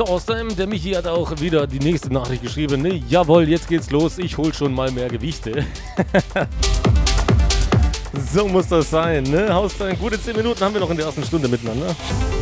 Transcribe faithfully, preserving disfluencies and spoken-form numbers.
So, außerdem, der Michi hat auch wieder die nächste Nachricht geschrieben. Ne? Jawohl, jetzt geht's los. Ich hol schon mal mehr Gewichte. So muss das sein, ne? Haustime, gute zehn Minuten haben wir noch in der ersten Stunde miteinander.